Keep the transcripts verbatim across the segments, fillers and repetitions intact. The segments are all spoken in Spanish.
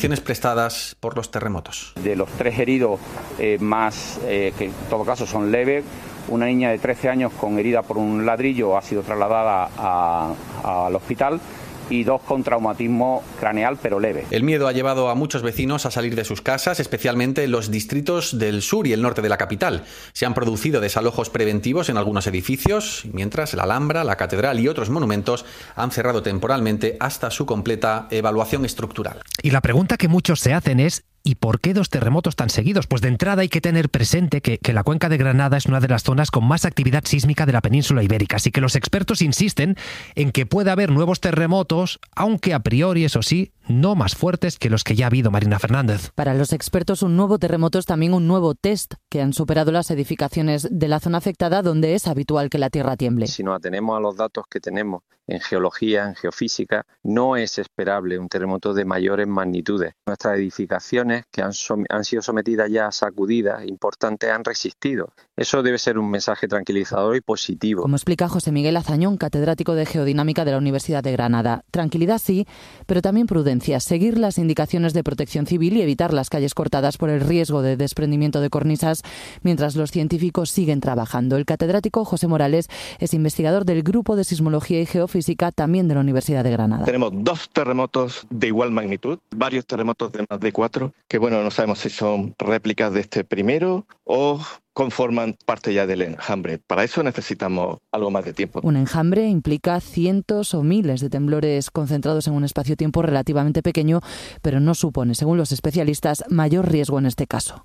prestadas por los terremotos. De los tres heridos, eh, más eh, que en todo caso son leves, una niña de trece años con herida por un ladrillo ha sido trasladada a, a, al hospital, y dos con traumatismo craneal pero leve. El miedo ha llevado a muchos vecinos a salir de sus casas, especialmente en los distritos del sur y el norte de la capital. Se han producido desalojos preventivos en algunos edificios, mientras la Alhambra, la Catedral y otros monumentos han cerrado temporalmente hasta su completa evaluación estructural. Y la pregunta que muchos se hacen es: ¿y por qué dos terremotos tan seguidos? Pues de entrada hay que tener presente que, que la cuenca de Granada es una de las zonas con más actividad sísmica de la península ibérica, así que los expertos insisten en que puede haber nuevos terremotos, aunque a priori, eso sí, no más fuertes que los que ya ha habido, Marina Fernández. Para los expertos, un nuevo terremoto es también un nuevo test que han superado las edificaciones de la zona afectada, donde es habitual que la tierra tiemble. Si nos atenemos a los datos que tenemos en geología, en geofísica, no es esperable un terremoto de mayores magnitudes. Nuestras edificaciones, que han, som- han sido sometidas ya a sacudidas importantes, han resistido. Eso debe ser un mensaje tranquilizador y positivo. Como explica José Miguel Azañón, catedrático de Geodinámica de la Universidad de Granada. Tranquilidad sí, pero también prudencia. Seguir las indicaciones de protección civil y evitar las calles cortadas por el riesgo de desprendimiento de cornisas mientras los científicos siguen trabajando. El catedrático José Morales es investigador del Grupo de Sismología y Geofísica, también de la Universidad de Granada. Tenemos dos terremotos de igual magnitud, varios terremotos de más de cuatro, que bueno, no sabemos si son réplicas de este primero o conforman parte ya del enjambre. Para eso necesitamos algo más de tiempo. Un enjambre implica cientos o miles de temblores concentrados en un espacio-tiempo relativamente pequeño, pero no supone, según los especialistas, mayor riesgo en este caso.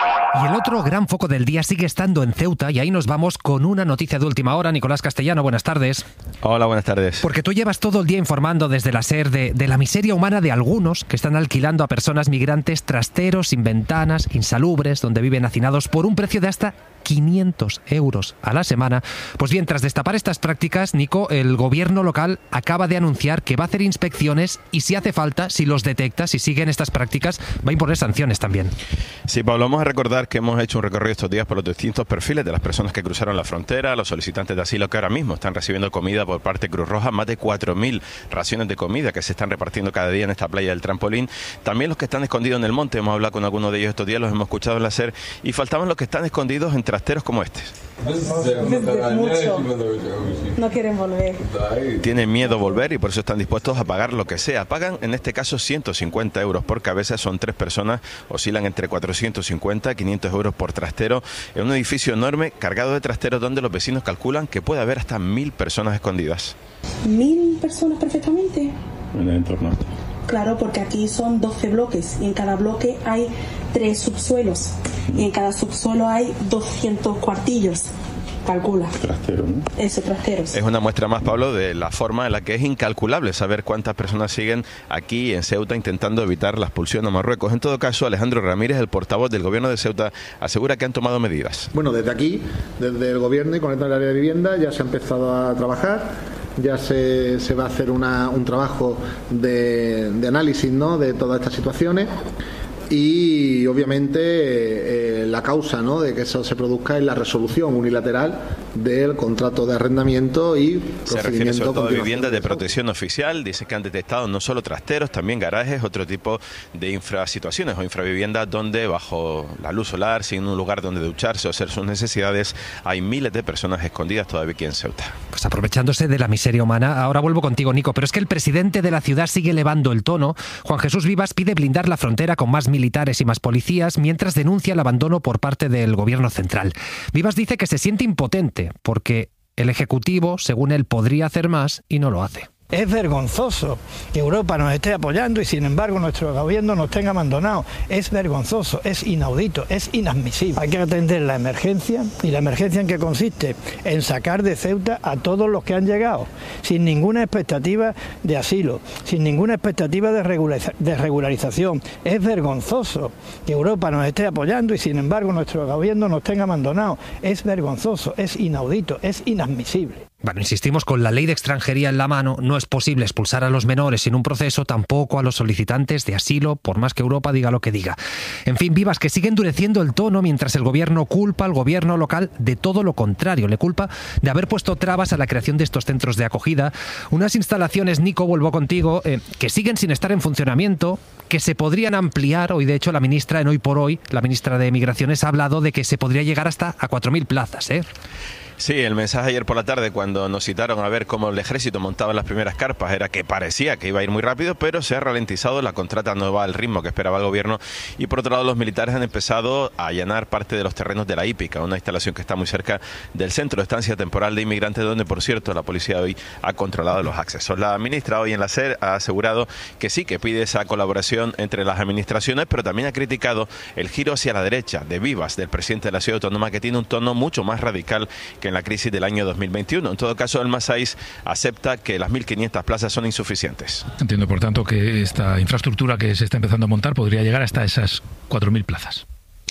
Y el otro gran foco del día sigue estando en Ceuta, y ahí nos vamos con una noticia de última hora. Nicolás Castellano, buenas tardes. Hola, buenas tardes. Porque tú llevas todo el día informando desde la SER de, de la miseria humana de algunos que están alquilando a personas migrantes trasteros sin ventanas, insalubres, donde viven hacinados por un precio de hasta quinientos euros a la semana. Pues bien, tras destapar estas prácticas, Nico, el gobierno local acaba de anunciar que va a hacer inspecciones y, si hace falta, si los detecta, si siguen estas prácticas, va a imponer sanciones también. Sí, Pablo, vamos a recordar que hemos hecho un recorrido estos días por los distintos perfiles de las personas que cruzaron la frontera, los solicitantes de asilo que ahora mismo están recibiendo comida por parte de Cruz Roja, más de cuatro mil raciones de comida que se están repartiendo cada día en esta playa del Trampolín. También los que están escondidos en el monte, hemos hablado con algunos de ellos estos días, los hemos escuchado en la SER, y faltaban los que están escondidos en trasteros como este. Mucho. No quieren volver. Tienen miedo a volver y por eso están dispuestos a pagar lo que sea. Pagan en este caso ciento cincuenta euros por cabeza, son tres personas, oscilan entre cuatrocientos cincuenta y quinientos euros por trastero, en un edificio enorme cargado de trasteros donde los vecinos calculan que puede haber hasta mil personas escondidas. ¿Mil personas perfectamente? En el entorno. Claro, porque aquí son doce bloques y en cada bloque hay tres subsuelos y en cada subsuelo hay doscientos cuartillos. Calcula. Trastero, ¿no? Eso, trasteros. Es una muestra más, Pablo, de la forma en la que es incalculable saber cuántas personas siguen aquí en Ceuta intentando evitar la expulsión a Marruecos. En todo caso, Alejandro Ramírez, el portavoz del gobierno de Ceuta, asegura que han tomado medidas. Bueno, desde aquí, desde el gobierno y con el área de vivienda, ya se ha empezado a trabajar. Ya se, se va a hacer una, un trabajo de, de análisis, ¿no?, de todas estas situaciones. Y obviamente eh, la causa, ¿no?, de que eso se produzca es la resolución unilateral del contrato de arrendamiento y procedimiento. Se refiere sobre todo a viviendas de protección oficial. Dice que han detectado no solo trasteros, también garajes, otro tipo de infrasituaciones o infraviviendas donde bajo la luz solar, sin un lugar donde ducharse o hacer sus necesidades, hay miles de personas escondidas todavía aquí en Ceuta. Pues aprovechándose de la miseria humana, ahora vuelvo contigo, Nico, pero es que el presidente de la ciudad sigue elevando el tono. Juan Jesús Vivas pide blindar la frontera con más militares y más policías, mientras denuncia el abandono por parte del gobierno central. Vivas dice que se siente impotente porque el Ejecutivo, según él, podría hacer más y no lo hace. Es vergonzoso que Europa nos esté apoyando y sin embargo nuestro gobierno nos tenga abandonado. Es vergonzoso, es inaudito, es inadmisible. Hay que atender la emergencia, y la emergencia en qué consiste: en sacar de Ceuta a todos los que han llegado, sin ninguna expectativa de asilo, sin ninguna expectativa de, regulariza- de regularización. Es vergonzoso que Europa nos esté apoyando y sin embargo nuestro gobierno nos tenga abandonado. Es vergonzoso, es inaudito, es inadmisible. Bueno, insistimos, con la ley de extranjería en la mano no es posible expulsar a los menores sin un proceso, tampoco a los solicitantes de asilo, por más que Europa diga lo que diga. En fin, Vivas, que sigue endureciendo el tono mientras el gobierno culpa al gobierno local de todo lo contrario. Le culpa de haber puesto trabas a la creación de estos centros de acogida. Unas instalaciones, Nico, vuelvo contigo, eh, que siguen sin estar en funcionamiento, que se podrían ampliar. Hoy, de hecho, la ministra, en Hoy por Hoy, la ministra de Migraciones, ha hablado de que se podría llegar hasta a cuatro mil plazas, ¿eh? Sí, el mensaje ayer por la tarde cuando nos citaron a ver cómo el ejército montaba las primeras carpas era que parecía que iba a ir muy rápido, pero se ha ralentizado, la contrata no va al ritmo que esperaba el gobierno y por otro lado los militares han empezado a allanar parte de los terrenos de la Hípica, una instalación que está muy cerca del centro de estancia temporal de inmigrantes donde, por cierto, la policía hoy ha controlado los accesos. La ministra hoy en la SER ha asegurado que sí, que pide esa colaboración entre las administraciones, pero también ha criticado el giro hacia la derecha de Vivas, del presidente de la ciudad autónoma, que tiene un tono mucho más radical que en la crisis del año dos mil veintiuno. En todo caso, el Masais acepta que las mil quinientas plazas son insuficientes. Entiendo, por tanto, que esta infraestructura que se está empezando a montar podría llegar hasta esas cuatro mil plazas.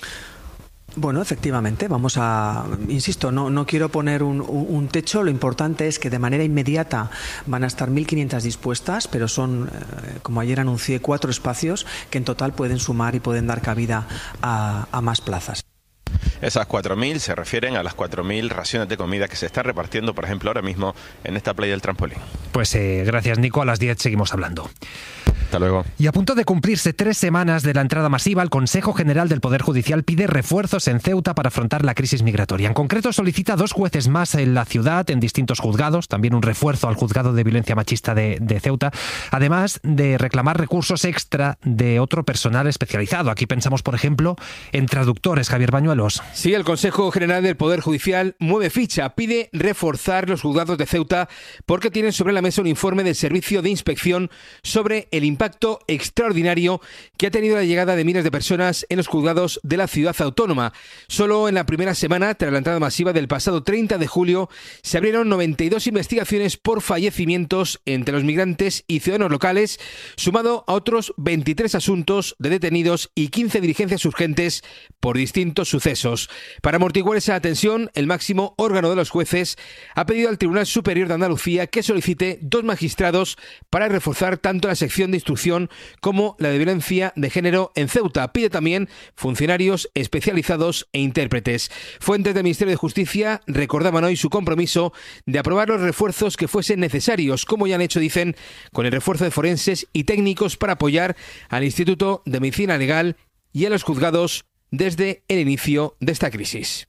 Bueno, efectivamente, vamos a, insisto, no, no quiero poner un, un techo, lo importante es que de manera inmediata van a estar mil quinientas dispuestas, pero son, eh, como ayer anuncié, cuatro espacios que en total pueden sumar y pueden dar cabida a, a más plazas. Esas cuatro mil se refieren a las cuatro mil raciones de comida que se están repartiendo, por ejemplo, ahora mismo en esta playa del Trampolín. Pues eh, gracias, Nico. A las diez seguimos hablando. Hasta luego. Y a punto de cumplirse tres semanas de la entrada masiva, el Consejo General del Poder Judicial pide refuerzos en Ceuta para afrontar la crisis migratoria. En concreto, solicita dos jueces más en la ciudad, en distintos juzgados, también un refuerzo al juzgado de violencia machista de, de Ceuta, además de reclamar recursos extra de otro personal especializado. Aquí pensamos, por ejemplo, en traductores. Javier Bañuelos. Sí, el Consejo General del Poder Judicial mueve ficha, pide reforzar los juzgados de Ceuta porque tienen sobre la mesa un informe del Servicio de Inspección sobre el impacto extraordinario que ha tenido la llegada de miles de personas en los juzgados de la ciudad autónoma. Solo en la primera semana, tras la entrada masiva del pasado treinta de julio, se abrieron noventa y dos investigaciones por fallecimientos entre los migrantes y ciudadanos locales, sumado a otros veintitrés asuntos de detenidos y quince diligencias urgentes por distintos sucesos. Para amortiguar esa tensión, el máximo órgano de los jueces ha pedido al Tribunal Superior de Andalucía que solicite dos magistrados para reforzar tanto la sección de instrucción como la de violencia de género en Ceuta. Pide también funcionarios especializados e intérpretes. Fuentes del Ministerio de Justicia recordaban hoy su compromiso de aprobar los refuerzos que fuesen necesarios, como ya han hecho, dicen, con el refuerzo de forenses y técnicos para apoyar al Instituto de Medicina Legal y a los juzgados desde el inicio de esta crisis.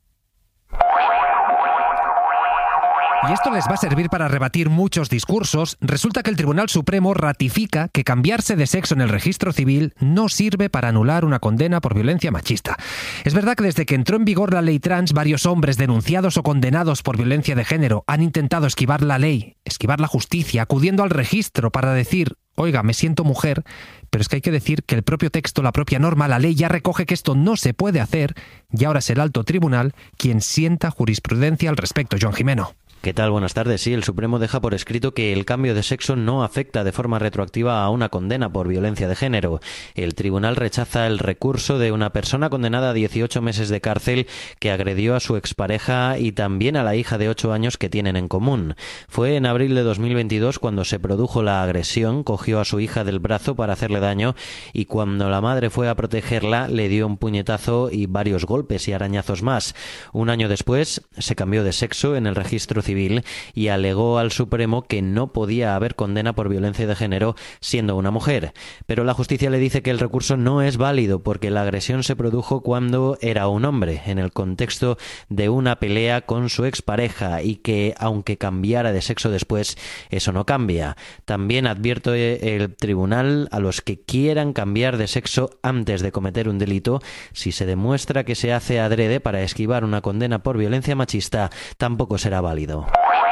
Y esto les va a servir para rebatir muchos discursos. Resulta que el Tribunal Supremo ratifica que cambiarse de sexo en el registro civil no sirve para anular una condena por violencia machista. Es verdad que desde que entró en vigor la ley trans, varios hombres denunciados o condenados por violencia de género han intentado esquivar la ley, esquivar la justicia, acudiendo al registro para decir: oiga, me siento mujer, pero es que hay que decir que el propio texto, la propia norma, la ley ya recoge que esto no se puede hacer y ahora es el alto tribunal quien sienta jurisprudencia al respecto. Joan Jimeno. ¿Qué tal? Buenas tardes. Sí, el Supremo deja por escrito que el cambio de sexo no afecta de forma retroactiva a una condena por violencia de género. El tribunal rechaza el recurso de una persona condenada a dieciocho meses de cárcel que agredió a su expareja y también a la hija de ocho años que tienen en común. Fue en abril de dos mil veintidós cuando se produjo la agresión, cogió a su hija del brazo para hacerle daño y cuando la madre fue a protegerla le dio un puñetazo y varios golpes y arañazos más. Un año después se cambió de sexo en el registro civil y alegó al Supremo que no podía haber condena por violencia de género siendo una mujer. Pero la justicia le dice que el recurso no es válido porque la agresión se produjo cuando era un hombre, en el contexto de una pelea con su expareja y que, aunque cambiara de sexo después, eso no cambia. También advierte el tribunal a los que quieran cambiar de sexo antes de cometer un delito, si se demuestra que se hace adrede para esquivar una condena por violencia machista, tampoco será válido.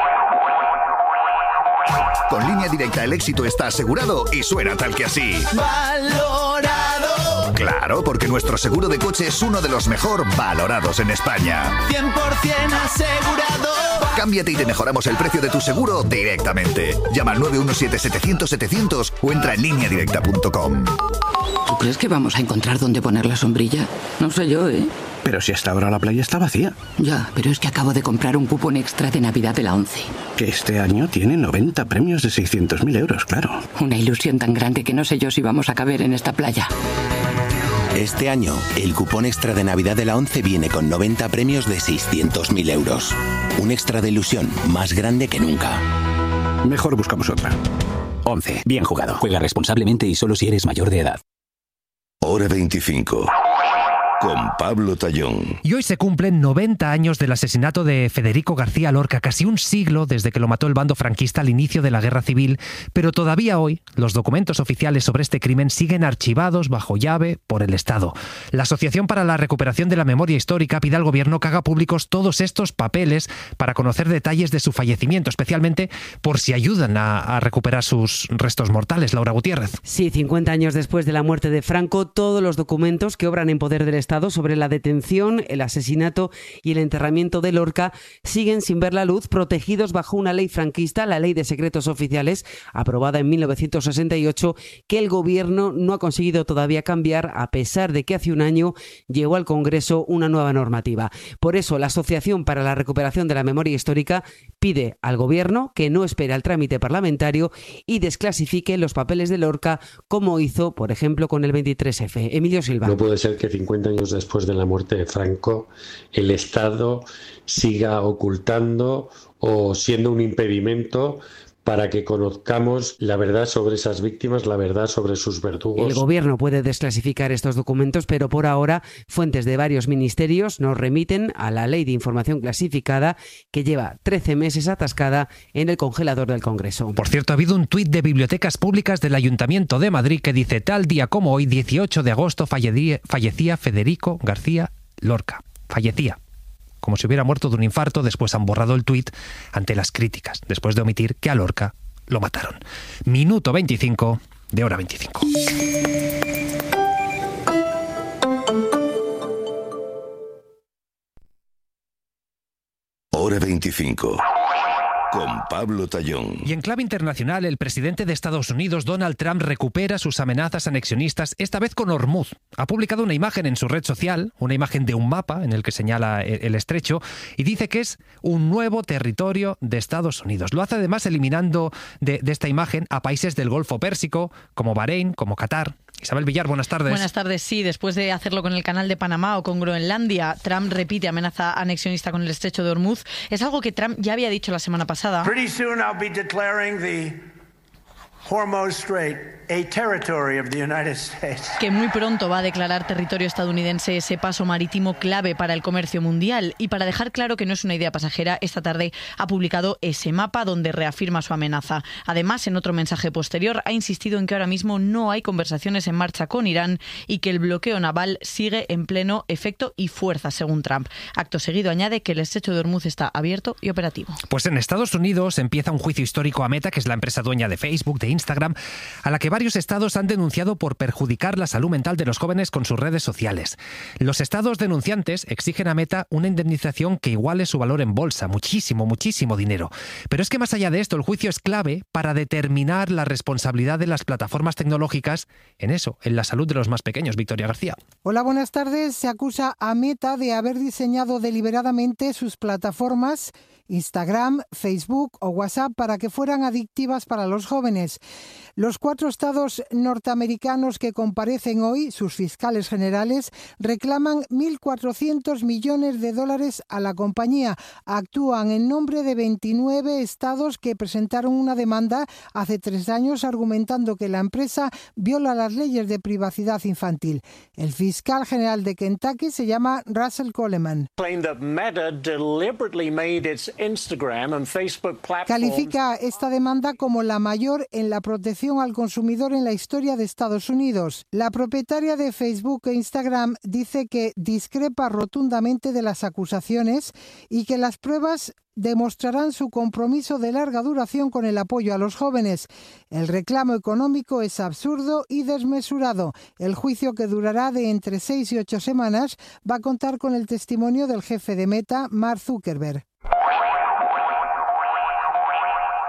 Con Línea Directa el éxito está asegurado y suena tal que así. ¡Valorado! Claro, porque nuestro seguro de coche es uno de los mejor valorados en España. cien por ciento asegurado. Cámbiate y te mejoramos el precio de tu seguro directamente. Llama al nueve uno siete, setecientos, setecientos o entra en línea directa punto com. ¿Tú crees que vamos a encontrar dónde poner la sombrilla? No sé yo, ¿eh? Pero si hasta ahora la playa está vacía. Ya, pero es que acabo de comprar un cupón extra de Navidad de la ONCE. Que este año tiene noventa premios de seiscientos mil euros, claro. Una ilusión tan grande que no sé yo si vamos a caber en esta playa. Este año, el cupón extra de Navidad de la ONCE viene con noventa premios de seiscientos mil euros. Un extra de ilusión más grande que nunca. Mejor buscamos otra. ONCE. Bien jugado. Juega responsablemente y solo si eres mayor de edad. Hora veinticinco. Con Pablo Tallón. Y hoy se cumplen noventa años del asesinato de Federico García Lorca, casi un siglo desde que lo mató el bando franquista al inicio de la Guerra Civil, pero todavía hoy los documentos oficiales sobre este crimen siguen archivados bajo llave por el Estado. La Asociación para la Recuperación de la Memoria Histórica pide al gobierno que haga públicos todos estos papeles para conocer detalles de su fallecimiento, especialmente por si ayudan a, a recuperar sus restos mortales. Laura Gutiérrez. Sí, cincuenta años después de la muerte de Franco, todos los documentos que obran en poder del Estado sobre la detención, el asesinato y el enterramiento de Lorca siguen sin ver la luz, protegidos bajo una ley franquista, la Ley de Secretos Oficiales, aprobada en mil novecientos sesenta y ocho, que el gobierno no ha conseguido todavía cambiar, a pesar de que hace un año llegó al Congreso una nueva normativa. Por eso, la Asociación para la Recuperación de la Memoria Histórica pide al gobierno que no espere al trámite parlamentario y desclasifique los papeles de Lorca, como hizo, por ejemplo, con el veintitrés efe. Emilio Silva. No puede ser que cincuenta años después de la muerte de Franco el Estado siga ocultando o siendo un impedimento para que conozcamos la verdad sobre esas víctimas, la verdad sobre sus verdugos. El gobierno puede desclasificar estos documentos, pero por ahora fuentes de varios ministerios nos remiten a la Ley de Información Clasificada, que lleva trece meses atascada en el congelador del Congreso. Por cierto, ha habido un tuit de Bibliotecas Públicas del Ayuntamiento de Madrid que dice: tal día como hoy, dieciocho de agosto, fallecía, fallecía Federico García Lorca. Fallecía. Como si hubiera muerto de un infarto. Después han borrado el tuit ante las críticas, después de omitir que a Lorca lo mataron. Minuto veinticinco de Hora veinticinco. Hora veinticinco. Con Pablo Tallón. Y en clave internacional, el presidente de Estados Unidos, Donald Trump, recupera sus amenazas anexionistas, esta vez con Hormuz. Ha publicado una imagen en su red social, una imagen de un mapa en el que señala el estrecho, y dice que es un nuevo territorio de Estados Unidos. Lo hace además eliminando de, de esta imagen a países del Golfo Pérsico, como Bahrein, como Qatar. Isabel Villar, buenas tardes. Buenas tardes, sí. Después de hacerlo con el Canal de Panamá o con Groenlandia, Trump repite amenaza anexionista con el estrecho de Hormuz. Es algo que Trump ya había dicho la semana pasada. Pretty soon I'll be declaring the Hormuz Strait a territory of the United States. Que muy pronto va a declarar territorio estadounidense ese paso marítimo clave para el comercio mundial. Y para dejar claro que no es una idea pasajera, esta tarde ha publicado ese mapa donde reafirma su amenaza. Además, en otro mensaje posterior, ha insistido en que ahora mismo no hay conversaciones en marcha con Irán y que el bloqueo naval sigue en pleno efecto y fuerza, según Trump. Acto seguido añade que el estrecho de Hormuz está abierto y operativo. Pues en Estados Unidos empieza un juicio histórico a Meta, que es la empresa dueña de Facebook, de Instagram, a la que varios estados han denunciado por perjudicar la salud mental de los jóvenes con sus redes sociales. Los estados denunciantes exigen a Meta una indemnización que iguale su valor en bolsa, muchísimo, muchísimo dinero. Pero es que más allá de esto, el juicio es clave para determinar la responsabilidad de las plataformas tecnológicas en eso, en la salud de los más pequeños. Victoria García. Hola, buenas tardes. Se acusa a Meta de haber diseñado deliberadamente sus plataformas Instagram, Facebook o WhatsApp para que fueran adictivas para los jóvenes. Los cuatro estados norteamericanos que comparecen hoy, sus fiscales generales, reclaman mil cuatrocientos millones de dólares a la compañía. Actúan en nombre de veintinueve estados que presentaron una demanda hace tres años argumentando que la empresa viola las leyes de privacidad infantil. El fiscal general de Kentucky se llama Russell Coleman. Califica esta demanda como la mayor en la protección al consumidor en la historia de Estados Unidos. La propietaria de Facebook e Instagram dice que discrepa rotundamente de las acusaciones y que las pruebas demostrarán su compromiso de larga duración con el apoyo a los jóvenes. El reclamo económico es absurdo y desmesurado. El juicio, que durará de entre seis y ocho semanas, va a contar con el testimonio del jefe de Meta, Mark Zuckerberg.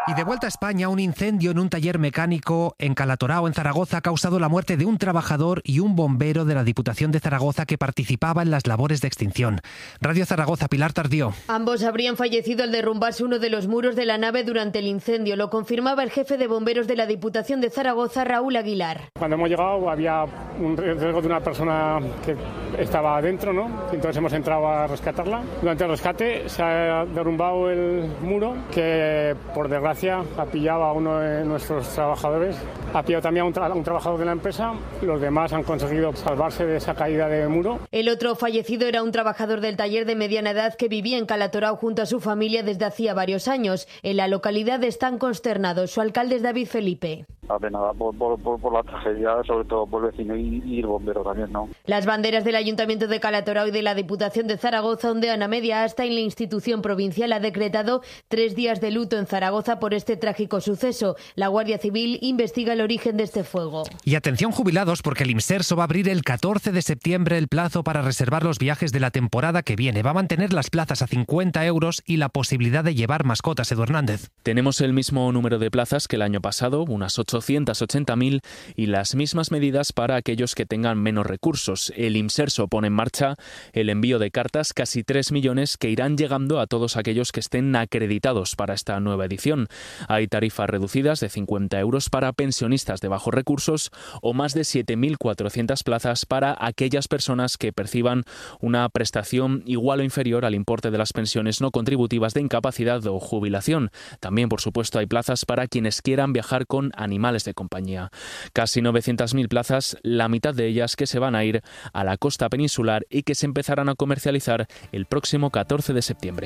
Y de vuelta a España, un incendio en un taller mecánico en Calatorao, en Zaragoza, ha causado la muerte de un trabajador y un bombero de la Diputación de Zaragoza que participaba en las labores de extinción. Radio Zaragoza, Pilar Tardío. Ambos habrían fallecido al derrumbarse uno de los muros de la nave durante el incendio. Lo confirmaba el jefe de bomberos de la Diputación de Zaragoza, Raúl Aguilar. Cuando hemos llegado había un riesgo de una persona que estaba adentro, ¿no? Entonces hemos entrado a rescatarla. Durante el rescate se ha derrumbado el muro que, por desgracia, ha pillado a uno de nuestros trabajadores, ha pillado también a un, tra- un trabajador de la empresa. Los demás han conseguido salvarse de esa caída de muro. El otro fallecido era un trabajador del taller de mediana edad que vivía en Calatorao junto a su familia desde hacía varios años. En la localidad están consternados. Su alcalde es David Felipe. Apenada por, por, por, por la tragedia, sobre todo por el vecino y, y el bombero también, ¿no? Las banderas del Ayuntamiento de Calatorao y de la Diputación de Zaragoza ondean a media asta y la institución provincial ha decretado tres días de luto en Zaragoza por este trágico suceso. La Guardia Civil investiga el origen de este fuego. Y atención jubilados, porque el IMSERSO va a abrir el catorce de septiembre el plazo para reservar los viajes de la temporada que viene. Va a mantener las plazas a cincuenta euros y la posibilidad de llevar mascotas. Edu Hernández. Tenemos el mismo número de plazas que el año pasado, unas ochocientos ochenta mil, y las mismas medidas para aquellos que tengan menos recursos. El IMSERSO pone en marcha el envío de cartas, casi tres millones, que irán llegando a todos aquellos que estén acreditados para esta nueva edición. Hay tarifas reducidas de cincuenta euros para pensionistas de bajos recursos o más de siete mil cuatrocientas plazas para aquellas personas que perciban una prestación igual o inferior al importe de las pensiones no contributivas de incapacidad o jubilación. También, por supuesto, hay plazas para quienes quieran viajar con animales de compañía. Casi novecientas mil plazas, la mitad de ellas que se van a ir a la costa peninsular y que se empezarán a comercializar el próximo catorce de septiembre.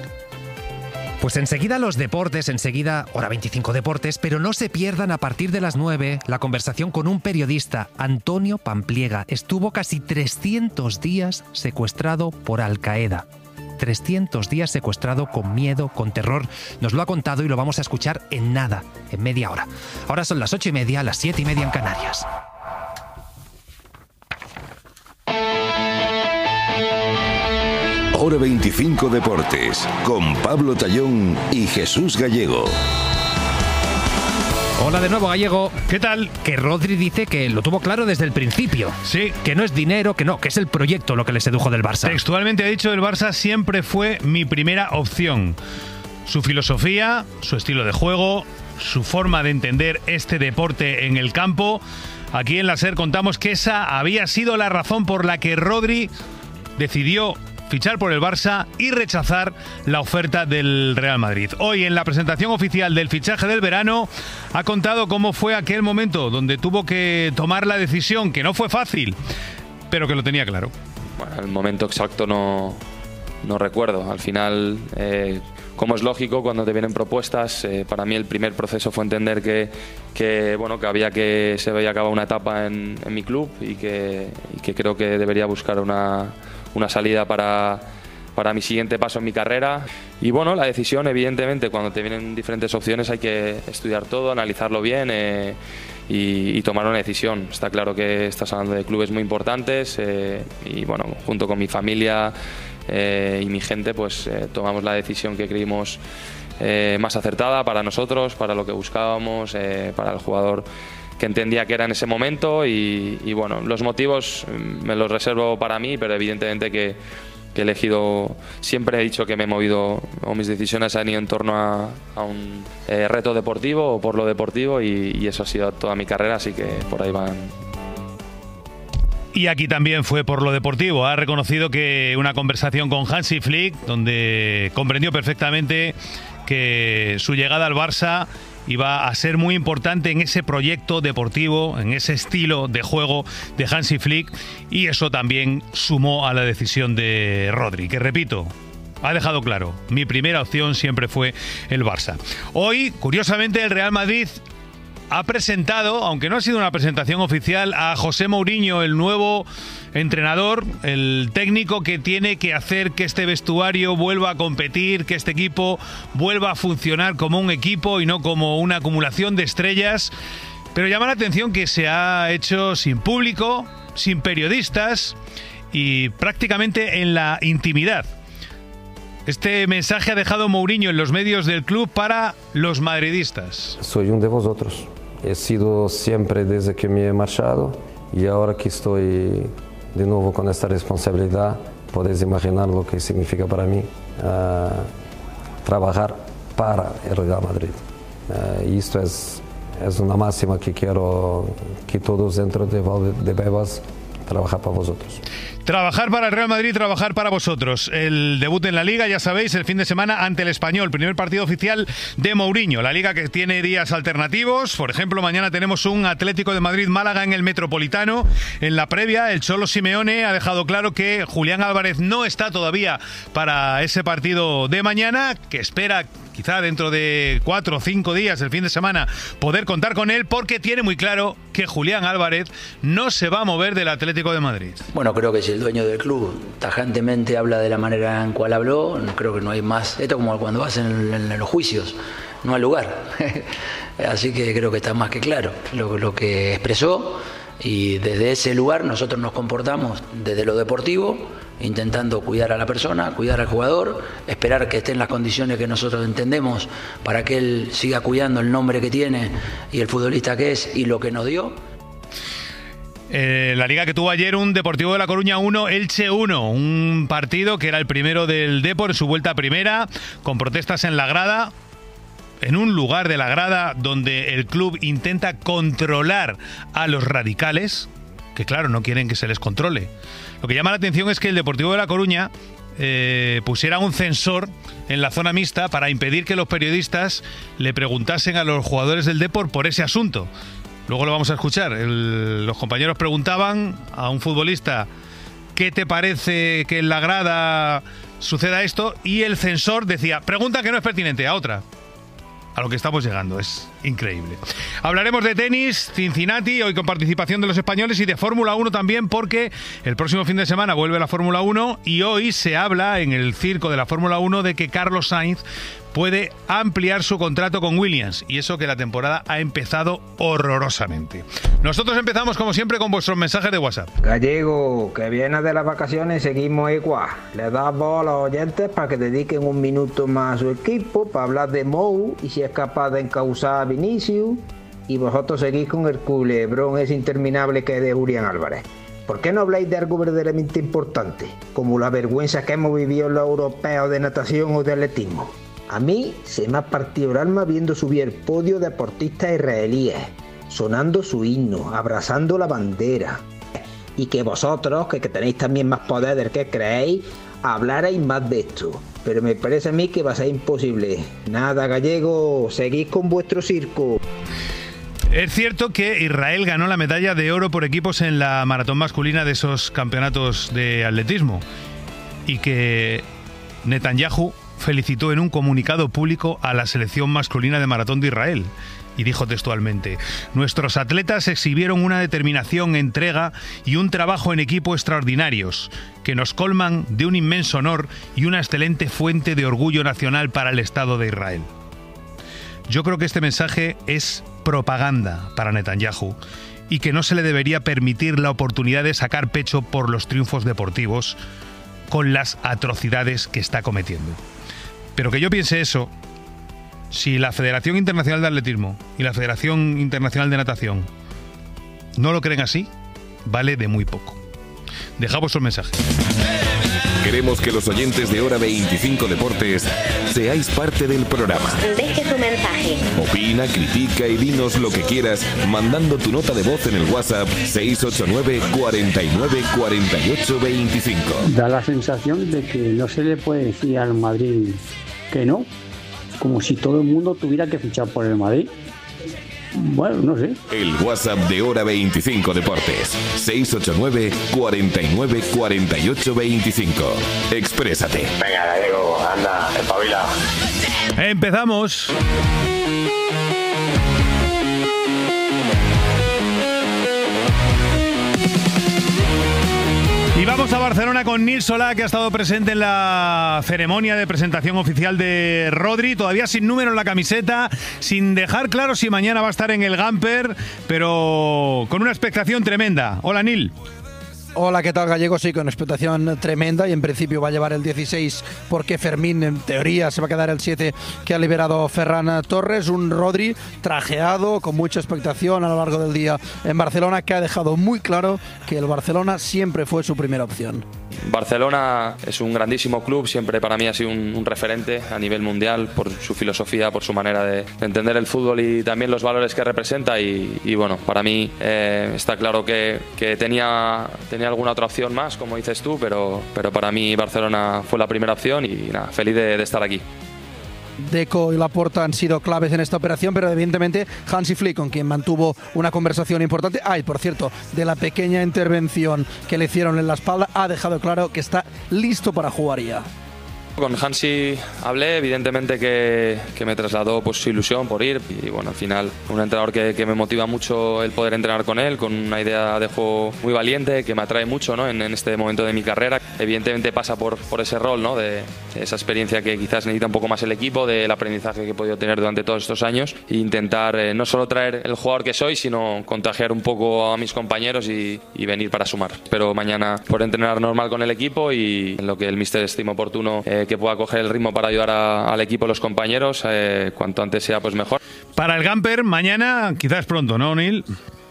Pues enseguida los deportes, enseguida hora veinticinco deportes, pero no se pierdan a partir de las nueve la conversación con un periodista, Antonio Pampliega. Estuvo casi trescientos días secuestrado por Al Qaeda. trescientos días secuestrado con miedo, con terror. Nos lo ha contado y lo vamos a escuchar en nada, en media hora. Ahora son las ocho y media, las siete y media en Canarias. Hora veinticinco Deportes, con Pablo Tallón y Jesús Gallego. Hola de nuevo, Gallego. ¿Qué tal? Que Rodri dice que lo tuvo claro desde el principio. Sí. Que no es dinero, que no, que es el proyecto lo que le sedujo del Barça. Textualmente ha dicho, el Barça siempre fue mi primera opción. Su filosofía, su estilo de juego, su forma de entender este deporte en el campo. Aquí en la SER contamos que esa había sido la razón por la que Rodri decidió fichar por el Barça y rechazar la oferta del Real Madrid. Hoy, en la presentación oficial del fichaje del verano, ha contado cómo fue aquel momento donde tuvo que tomar la decisión, que no fue fácil, pero que lo tenía claro. Bueno, el momento exacto no, no recuerdo. Al final, eh, como es lógico, cuando te vienen propuestas, eh, para mí el primer proceso fue entender que, que, bueno, que había que se había acabado una etapa en, en mi club y que, y que creo que debería buscar una una salida para, para mi siguiente paso en mi carrera. Y bueno, la decisión, evidentemente, cuando te vienen diferentes opciones hay que estudiar todo, analizarlo bien eh, y, y tomar una decisión. Está claro que estás hablando de clubes muy importantes eh, y bueno, junto con mi familia eh, y mi gente, pues eh, tomamos la decisión que creímos eh, más acertada para nosotros, para lo que buscábamos, eh, para el jugador que entendía que era en ese momento y, y bueno, los motivos me los reservo para mí, pero evidentemente que, que he elegido, siempre he dicho que me he movido o mis decisiones han ido en torno a, a un eh, reto deportivo o por lo deportivo y, y eso ha sido toda mi carrera, así que por ahí van. Y aquí también fue por lo deportivo. Ha reconocido que una conversación con Hansi Flick, donde comprendió perfectamente que su llegada al Barça iba a ser muy importante en ese proyecto deportivo, en ese estilo de juego de Hansi Flick, y eso también sumó a la decisión de Rodri, que repito, ha dejado claro, mi primera opción siempre fue el Barça. Hoy, curiosamente, el Real Madrid ha presentado, aunque no ha sido una presentación oficial, a José Mourinho, el nuevo entrenador, el técnico que tiene que hacer que este vestuario vuelva a competir, que este equipo vuelva a funcionar como un equipo y no como una acumulación de estrellas. Pero llama la atención que se ha hecho sin público, sin periodistas y prácticamente en la intimidad. Este mensaje ha dejado Mourinho en los medios del club para los madridistas. Soy uno de vosotros. He sido siempre desde que me he marchado y ahora que estoy de nuevo con esta responsabilidad, podéis imaginar lo que significa para mí uh, trabajar para el Real Madrid. Uh, y esto es, es una máxima que quiero que todos dentro de Valdebebas trabajar para vosotros. Trabajar para el Real Madrid, trabajar para vosotros. El debut en la Liga, ya sabéis, el fin de semana ante el Español. Primer partido oficial de Mourinho. La Liga que tiene días alternativos. Por ejemplo, mañana tenemos un Atlético de Madrid-Málaga en el Metropolitano. En la previa, el Cholo Simeone ha dejado claro que Julián Álvarez no está todavía para ese partido de mañana, que espera quizá dentro de cuatro o cinco días, el fin de semana, poder contar con él, porque tiene muy claro que Julián Álvarez no se va a mover del Atlético de Madrid. Bueno, creo que si el dueño del club tajantemente habla de la manera en cual habló, creo que no hay más. Esto es como cuando vas en, en, en los juicios, no hay lugar. Así que creo que está más que claro lo, lo que expresó, y desde ese lugar nosotros nos comportamos desde lo deportivo, intentando cuidar a la persona, cuidar al jugador, esperar que esté en las condiciones que nosotros entendemos para que él siga cuidando el nombre que tiene y el futbolista que es y lo que nos dio. Eh, la Liga que tuvo ayer un Deportivo de La Coruña uno, Elche uno, un partido que era el primero del Depor en su vuelta a primera, con protestas en la grada, en un lugar de la grada donde el club intenta controlar a los radicales, que claro, no quieren que se les controle. Lo que llama la atención es que el Deportivo de La Coruña eh, pusiera un censor en la zona mixta para impedir que los periodistas le preguntasen a los jugadores del Depor por ese asunto. Luego lo vamos a escuchar. El, los compañeros preguntaban a un futbolista: ¿qué te parece que en la grada suceda esto? Y el censor decía: pregunta que no es pertinente, a otra. A lo que estamos llegando, es increíble. Hablaremos de tenis, Cincinnati, hoy con participación de los españoles, y de Fórmula uno también, porque el próximo fin de semana vuelve la Fórmula uno y hoy se habla en el circo de la Fórmula uno de que Carlos Sainz puede ampliar su contrato con Williams, y eso que la temporada ha empezado horrorosamente. Nosotros empezamos como siempre con vuestros mensajes de WhatsApp. Gallego, que vienes de las vacaciones, seguimos igual. Le das voz a los oyentes para que dediquen un minuto más a su equipo, para hablar de Mou y si es capaz de encauzar a Vinicius, y vosotros seguís con el culebrón ese interminable que es de Julián Álvarez. ¿Por qué no habláis de algo verdaderamente importante, como la vergüenza que hemos vivido en los europeos de natación o de atletismo? A mí se me ha partido el alma viendo subir el podio de deportistas israelíes, sonando su himno, abrazando la bandera. Y que vosotros, que, que tenéis también más poder del que creéis, hablarais más de esto. Pero me parece a mí que va a ser imposible. Nada, Gallego, seguís con vuestro circo. Es cierto que Israel ganó la medalla de oro por equipos en la maratón masculina de esos campeonatos de atletismo, y que Netanyahu felicitó en un comunicado público a la selección masculina de maratón de Israel y dijo textualmente: nuestros atletas exhibieron una determinación, entrega y un trabajo en equipo extraordinarios que nos colman de un inmenso honor y una excelente fuente de orgullo nacional para el Estado de Israel. Yo creo que este mensaje es propaganda para Netanyahu y que no se le debería permitir la oportunidad de sacar pecho por los triunfos deportivos con las atrocidades que está cometiendo. Pero que yo piense eso, si la Federación Internacional de Atletismo y la Federación Internacional de Natación no lo creen así, vale de muy poco. Dejad vuestros mensajes. Queremos que los oyentes de Hora veinticinco Deportes seáis parte del programa. Deje su mensaje. Opina, critica y dinos lo que quieras mandando tu nota de voz en el WhatsApp seis ocho nueve, cuarenta y nueve, cuarenta y ocho, veinticinco. Da la sensación de que no se le puede decir al Madrid que no, como si todo el mundo tuviera que fichar por el Madrid. Bueno, no sé. El WhatsApp de Hora veinticinco Deportes, seis ocho nueve, cuarenta y nueve, cuarenta y ocho, veinticinco. Exprésate. Venga, Gallego, anda, espabila. Empezamos. Y vamos a Barcelona con Nil Solà, que ha estado presente en la ceremonia de presentación oficial de Rodri, todavía sin número en la camiseta, sin dejar claro si mañana va a estar en el Gamper, pero con una expectación tremenda. Hola, Nil. Hola, ¿qué tal, Gallego? Sí, con expectación tremenda y en principio va a llevar el dieciséis porque Fermín en teoría se va a quedar el siete que ha liberado Ferran Torres, un Rodri trajeado con mucha expectación a lo largo del día en Barcelona, que ha dejado muy claro que el Barcelona siempre fue su primera opción. Barcelona es un grandísimo club, siempre para mí ha sido un, un referente a nivel mundial por su filosofía, por su manera de, de entender el fútbol y también los valores que representa y, y bueno, para mí eh, está claro que, que tenía, tenía alguna otra opción más, como dices tú, pero, pero para mí Barcelona fue la primera opción y nada, feliz de, de estar aquí. Deco y Laporta han sido claves en esta operación, pero evidentemente Hansi Flick, con quien mantuvo una conversación importante. Ay, por cierto, de la pequeña intervención que le hicieron en la espalda, ha dejado claro que está listo para jugar ya. Con Hansi hablé, evidentemente que, que me trasladó pues, su ilusión por ir y bueno, al final un entrenador que, que me motiva mucho el poder entrenar con él, con una idea de juego muy valiente, que me atrae mucho, ¿no? en, en este momento de mi carrera. Evidentemente pasa por, por ese rol, ¿no? de, de esa experiencia que quizás necesita un poco más el equipo, del aprendizaje que he podido tener durante todos estos años e intentar eh, no solo traer el jugador que soy, sino contagiar un poco a mis compañeros y, y venir para sumar. Espero mañana poder entrenar normal con el equipo y en lo que el míster estime oportuno eh, que pueda coger el ritmo para ayudar a, al equipo, los compañeros, eh, cuanto antes sea pues mejor. Para el Gamper mañana quizás pronto, ¿no, Neil?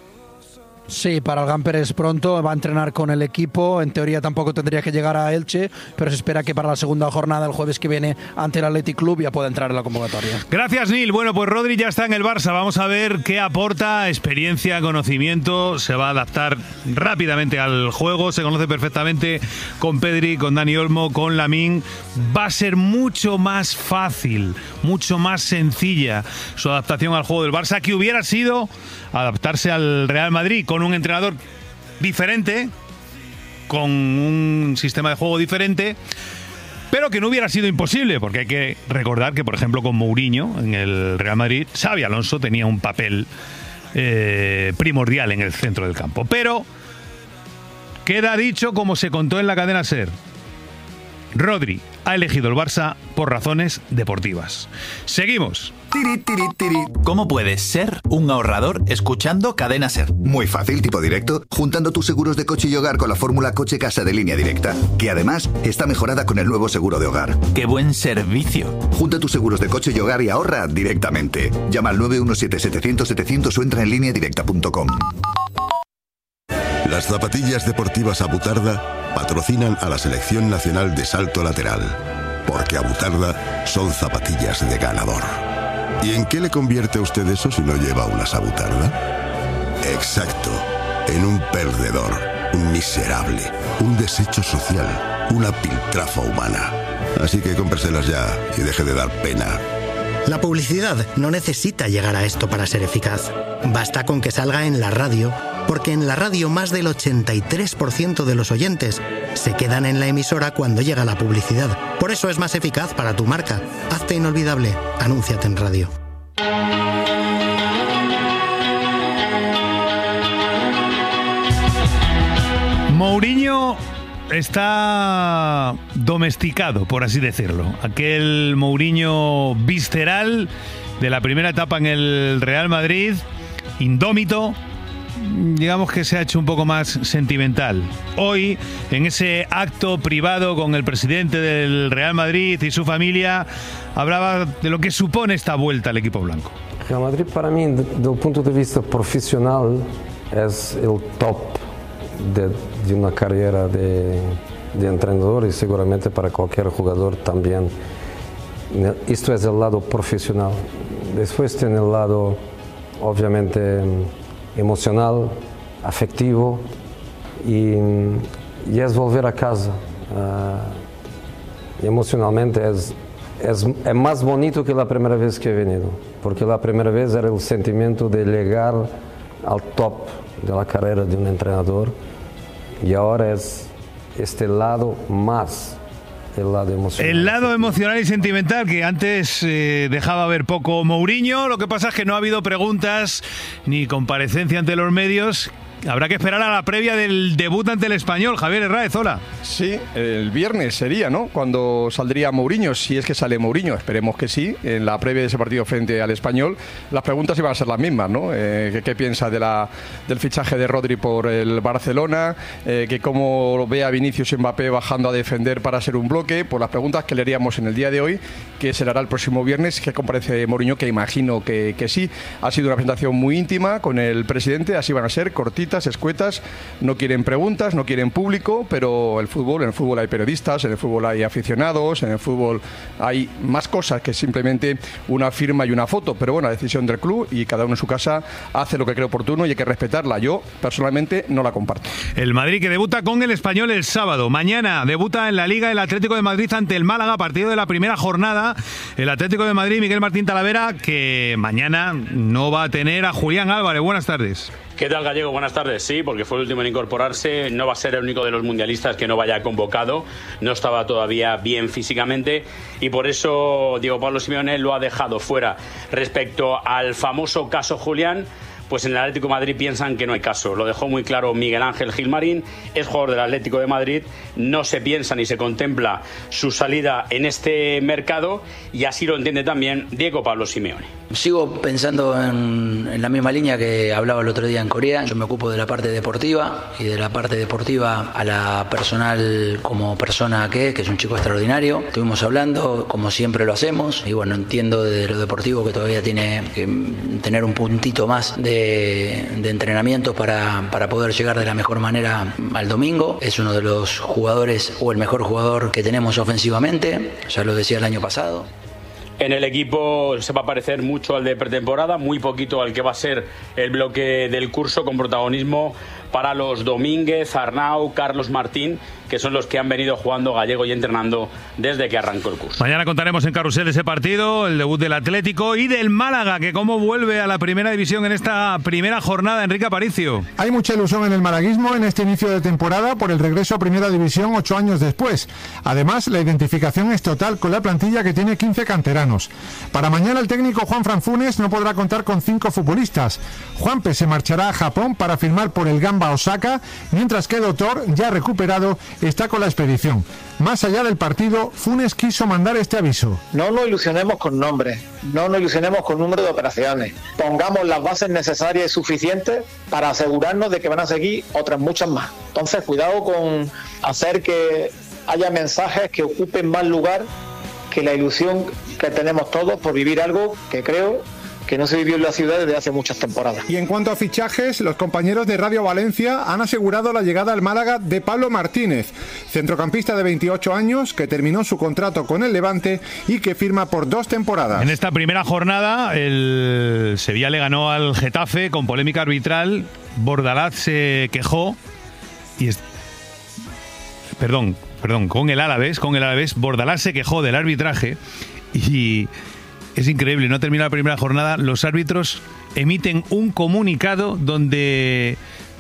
Sí, para el Gamper es pronto, va a entrenar con el equipo, en teoría tampoco tendría que llegar a Elche, pero se espera que para la segunda jornada, el jueves que viene, ante el Athletic Club ya pueda entrar en la convocatoria. Gracias, Neil. Bueno, pues Rodri ya está en el Barça, vamos a ver qué aporta, experiencia, conocimiento, se va a adaptar rápidamente al juego, se conoce perfectamente con Pedri, con Dani Olmo, con Lamine, va a ser mucho más fácil, mucho más sencilla su adaptación al juego del Barça, que hubiera sido adaptarse al Real Madrid con un entrenador diferente, con un sistema de juego diferente, pero que no hubiera sido imposible, porque hay que recordar que, por ejemplo, con Mourinho en el Real Madrid, Xabi Alonso tenía un papel eh, primordial en el centro del campo. Pero queda dicho, como se contó en la cadena SER, Rodri ha elegido el Barça por razones deportivas. Seguimos. ¿Cómo puedes ser un ahorrador escuchando Cadena SER? Muy fácil, tipo directo, juntando tus seguros de coche y hogar con la fórmula Coche Casa de Línea Directa, que además está mejorada con el nuevo seguro de hogar. ¡Qué buen servicio! Junta tus seguros de coche y hogar y ahorra directamente. Llama al nueve uno siete, setecientos, setecientos o entra en línea directa punto com. Las zapatillas deportivas Abutarda patrocinan a la Selección Nacional de Salto Lateral, porque Abutarda son zapatillas de ganador. ¿Y en qué le convierte a usted eso si no lleva una Abutarda? Exacto, en un perdedor, un miserable, un desecho social, una piltrafa humana. Así que cómpreselas ya y deje de dar pena. La publicidad no necesita llegar a esto para ser eficaz. Basta con que salga en la radio, porque en la radio más del ochenta y tres por ciento de los oyentes se quedan en la emisora cuando llega la publicidad. Por eso es más eficaz para tu marca. Hazte inolvidable. Anúnciate en radio. Mourinho está domesticado, por así decirlo. Aquel Mourinho visceral de la primera etapa en el Real Madrid, indómito, digamos que se ha hecho un poco más sentimental. Hoy, en ese acto privado con el presidente del Real Madrid y su familia, hablaba de lo que supone esta vuelta al equipo blanco. Real Madrid, para mí, desde el punto de vista profesional, es el top de, de una carrera de, de entrenador y seguramente para cualquier jugador también. Esto es el lado profesional. Después tiene el lado, obviamente, emocional, afectivo y, y es volver a casa. Uh, emocionalmente es, es, es más bonito que la primera vez que he venido, porque la primera vez era el sentimiento de llegar al top de la carrera de un entrenador y ahora es este lado más. El lado emocional. El lado emocional y sentimental que antes eh, dejaba ver poco Mourinho. Lo que pasa es que no ha habido preguntas ni comparecencia ante los medios habrá que esperar a la previa del debut ante el Español. Javier Herráez, hola. Sí, el viernes sería, ¿no? Cuando saldría Mourinho, si es que sale Mourinho, esperemos que sí, en la previa de ese partido frente al Español. Las preguntas iban a ser las mismas, ¿no? Eh, ¿qué, ¿Qué piensa de la, del fichaje de Rodri por el Barcelona? Eh, que cómo ve a Vinicius y Mbappé bajando a defender para ser un bloque. Pues las preguntas que le haríamos en el día de hoy, que se le hará el próximo viernes, que comparece Mourinho, que imagino que, que sí. Ha sido una presentación muy íntima con el presidente, así van a ser, cortitas, escuetas, no quieren preguntas, no quieren público, pero el fútbol, en el fútbol hay periodistas, en el fútbol hay aficionados, en el fútbol hay más cosas que simplemente una firma y una foto, pero bueno, la decisión del club y cada uno en su casa hace lo que cree oportuno y hay que respetarla. Yo personalmente no la comparto. El Madrid que debuta con el Español el sábado. Mañana debuta en la Liga el Atlético de Madrid ante el Málaga, partido de la primera jornada. El Atlético de Madrid, Miguel Martín Talavera, que mañana no va a tener a Julián Álvarez. Buenas tardes. ¿Qué tal, Gallego? Buenas tardes. Sí, porque fue el último en incorporarse. No va a ser el único de los mundialistas que no vaya convocado. No estaba todavía bien físicamente y por eso Diego Pablo Simeone lo ha dejado fuera. Respecto al famoso caso Julián, pues en el Atlético de Madrid piensan que no hay caso. Lo dejó muy claro Miguel Ángel Gilmarín, es jugador del Atlético de Madrid. No se piensa ni se contempla su salida en este mercado y así lo entiende también Diego Pablo Simeone. Sigo pensando en, en la misma línea que hablaba el otro día en Corea. Yo me ocupo de la parte deportiva y de la parte deportiva a la personal como persona que es, que es un chico extraordinario. Estuvimos hablando, como siempre lo hacemos, y bueno, entiendo de lo deportivo que todavía tiene que tener un puntito más de, de entrenamiento para, para poder llegar de la mejor manera al domingo. Es uno de los jugadores o el mejor jugador que tenemos ofensivamente, ya lo decía el año pasado. En el equipo se va a parecer mucho al de pretemporada, muy poquito al que va a ser el bloque del curso, con protagonismo para los Domínguez, Arnau, Carlos Martín, que son los que han venido jugando Gallego y entrenando desde que arrancó el curso. Mañana contaremos en Carrusel ese partido, el debut del Atlético y del Málaga, que cómo vuelve a la primera división en esta primera jornada. Enrique Aparicio. Hay mucha ilusión en el malaguismo en este inicio de temporada por el regreso a primera división ocho años después. Además, la identificación es total con la plantilla, que tiene quince canteranos. Para mañana el técnico Juan Funes no podrá contar con cinco futbolistas. Juanpe se marchará a Japón para firmar por el Gamba Osaka, mientras que Doctor, ya recuperado, está con la expedición. Más allá del partido, Funes quiso mandar este aviso. No nos ilusionemos con nombres, no nos ilusionemos con número de operaciones. Pongamos las bases necesarias y suficientes para asegurarnos de que van a seguir otras muchas más. Entonces, cuidado con hacer que haya mensajes que ocupen más lugar que la ilusión que tenemos todos por vivir algo que creo que no se vivió en la ciudad desde hace muchas temporadas. Y en cuanto a fichajes, los compañeros de Radio Valencia han asegurado la llegada al Málaga de Pablo Martínez, centrocampista de veintiocho años que terminó su contrato con el Levante y que firma por dos temporadas. En esta primera jornada, el Sevilla le ganó al Getafe con polémica arbitral. Bordalás se quejó y es... perdón, perdón, con el Alavés, con el Alavés, Bordalás se quejó del arbitraje y es increíble, no termina la primera jornada, los árbitros emiten un comunicado donde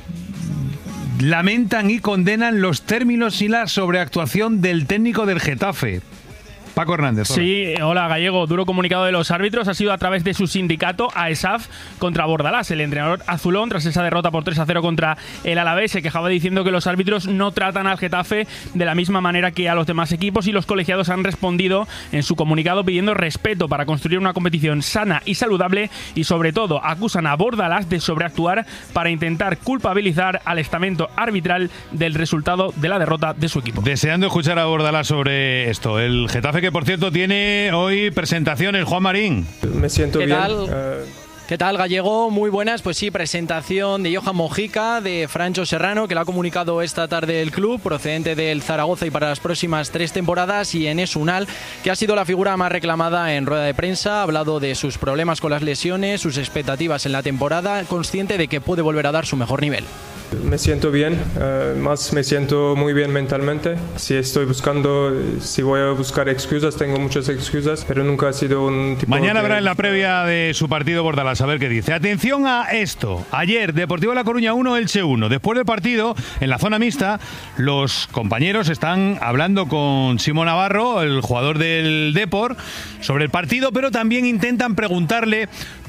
lamentan y condenan los términos y la sobreactuación del técnico del Getafe. Paco Hernández. Hola. Sí, hola Gallego. Duro comunicado de los árbitros ha sido a través de su sindicato A E S A F contra Bordalás. El entrenador azulón, tras esa derrota por tres a cero contra el Alavés, se quejaba diciendo que los árbitros no tratan al Getafe de la misma manera que a los demás equipos, y los colegiados han respondido en su comunicado pidiendo respeto para construir una competición sana y saludable, y sobre todo acusan a Bordalás de sobreactuar para intentar culpabilizar al estamento arbitral del resultado de la derrota de su equipo. Deseando escuchar a Bordalás sobre esto. El Getafe, que por cierto tiene hoy presentaciones, Juan Marín. Me siento ¿Qué bien. Tal? Uh... ¿Qué tal, Gallego? Muy buenas. Pues sí, presentación de Johan Mojica, de Francho Serrano, que lo ha comunicado esta tarde el club, procedente del Zaragoza y para las próximas tres temporadas, y Enes Unal, que ha sido la figura más reclamada en rueda de prensa. Ha hablado de sus problemas con las lesiones, sus expectativas en la temporada, consciente de que puede volver a dar su mejor nivel. Me siento bien, uh, más me siento muy bien mentalmente. Si estoy buscando, si voy a buscar excusas, tengo muchas excusas, pero nunca ha sido un tipo... Mañana que... habrá en la previa de su partido Bordalás, a ver qué dice. Atención a esto. Ayer, Deportivo de La Coruña uno, Elche uno. Después del partido, en la zona mixta, los compañeros están hablando con Simón Navarro, el jugador del Depor, sobre el partido, pero también intentan preguntarle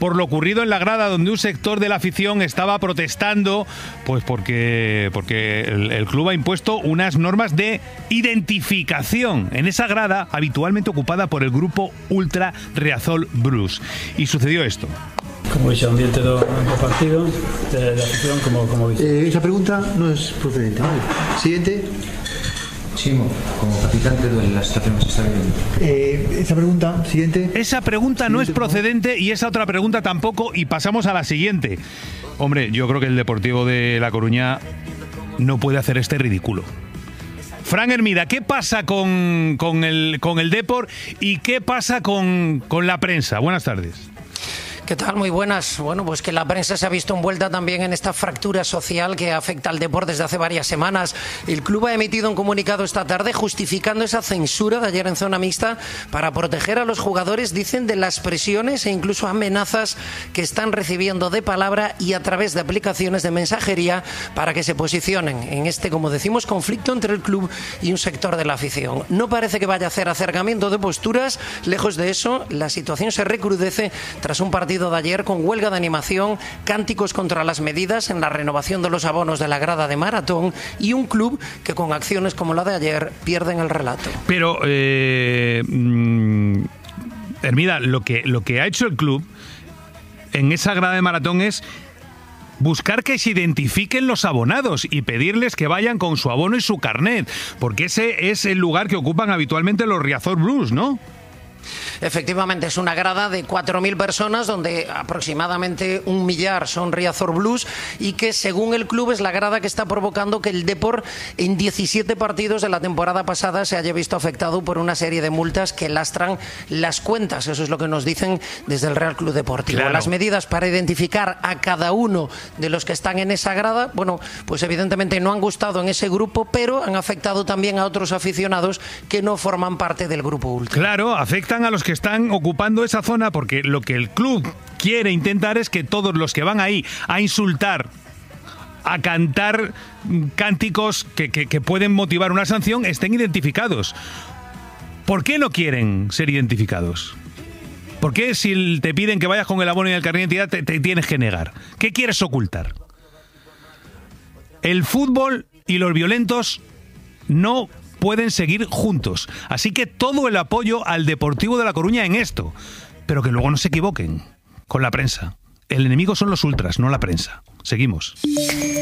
por lo ocurrido en la grada, donde un sector de la afición estaba protestando, pues porque, porque el, el club ha impuesto unas normas de identificación en esa grada habitualmente ocupada por el grupo Ultra Riazor Blues. Y sucedió esto. Como dice, ambiente do, do partido, de, de afición, como, como dice. Eh, esa pregunta no es procedente. Vale. Siguiente. Chimo, como capitán de la situación que se está viviendo. Eh, esa pregunta, siguiente. Esa pregunta siguiente, no es procedente y esa otra pregunta tampoco, y pasamos a la siguiente. Hombre, yo creo que el Deportivo de La Coruña no puede hacer este ridículo. Fran Hermida, ¿qué pasa con, con, el, con el Depor y qué pasa con, con la prensa? Buenas tardes. ¿Qué tal? Muy buenas. Bueno, pues que la prensa se ha visto envuelta también en esta fractura social que afecta al deporte desde hace varias semanas. El club ha emitido un comunicado esta tarde justificando esa censura de ayer en zona mixta para proteger a los jugadores, dicen, de las presiones e incluso amenazas que están recibiendo de palabra y a través de aplicaciones de mensajería para que se posicionen en este, como decimos, conflicto entre el club y un sector de la afición. No parece que vaya a hacer acercamiento de posturas. Lejos de eso, la situación se recrudece tras un partido de ayer con huelga de animación, cánticos contra las medidas en la renovación de los abonos de la grada de maratón y un club que con acciones como la de ayer pierden el relato. Pero, eh, mm, Hermida, lo que, lo que ha hecho el club en esa grada de maratón es buscar que se identifiquen los abonados y pedirles que vayan con su abono y su carnet, porque ese es el lugar que ocupan habitualmente los Riazor Blues, ¿no? Efectivamente, es una grada de cuatro mil personas donde aproximadamente un millar son Riazor Blues y que, según el club, es la grada que está provocando que el Depor en diecisiete partidos de la temporada pasada se haya visto afectado por una serie de multas que lastran las cuentas. Eso es lo que nos dicen desde el Real Club Deportivo. Claro. Las medidas para identificar a cada uno de los que están en esa grada, bueno, pues evidentemente no han gustado en ese grupo, pero han afectado también a otros aficionados que no forman parte del grupo Ultra. Claro, afectan a los que están ocupando esa zona, porque lo que el club quiere intentar es que todos los que van ahí a insultar, a cantar cánticos que, que, que pueden motivar una sanción, estén identificados. ¿Por qué no quieren ser identificados? ¿Por qué si te piden que vayas con el abono y el carnet de identidad te, te tienes que negar? ¿Qué quieres ocultar? El fútbol y los violentos no pueden seguir juntos. Así que todo el apoyo al Deportivo de La Coruña en esto. Pero que luego no se equivoquen con la prensa. El enemigo son los ultras, no la prensa. Seguimos.